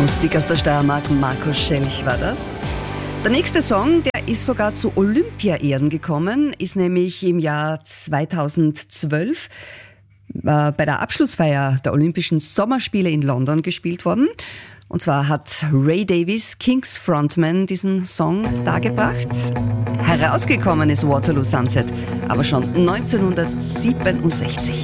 Musik aus der Steiermark, Markus Schelch war das. Der nächste Song, der ist sogar zu Olympiaehren gekommen, ist nämlich im Jahr 2012 bei der Abschlussfeier der Olympischen Sommerspiele in London gespielt worden. Und zwar hat Ray Davies, Kings Frontman, diesen Song dargebracht. Herausgekommen ist Waterloo Sunset, aber schon 1967.